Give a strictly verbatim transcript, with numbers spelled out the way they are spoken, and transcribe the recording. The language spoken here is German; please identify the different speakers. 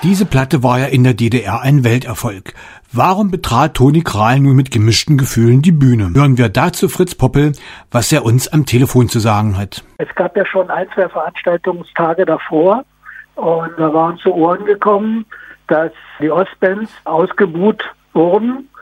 Speaker 1: Diese Platte war ja in der D D R ein Welterfolg. Warum betrat Toni Kral nun mit gemischten Gefühlen die Bühne? Hören wir dazu Fritz Poppel, was er uns am Telefon zu sagen hat.
Speaker 2: Es gab ja schon ein, zwei Veranstaltungstage davor und da waren zu Ohren gekommen, dass die Ostbands ausgebuht wurden